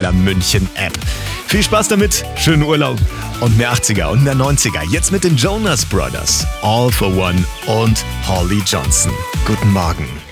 MDR München App. Viel Spaß damit, schönen Urlaub und mehr 80er und mehr 90er. Jetzt mit den Jonas Brothers, All for One und Holly Johnson. Guten Morgen.